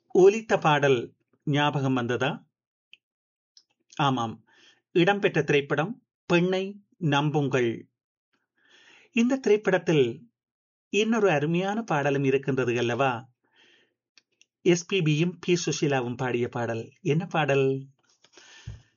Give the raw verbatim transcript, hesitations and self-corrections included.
ஒலித்த பாடல் ஞாபகம் வந்ததா? ஆமாம், இடம்பெற்ற திரைப்படம் பெண்ணை நம்புங்கள். இந்த திரைப்படத்தில் இன்னொரு அருமையான பாடலும் இருக்கின்றது அல்லவா? எஸ்பிபியும் பி சுஷீலாவும் பாடிய பாடல். என்ன பாடல்?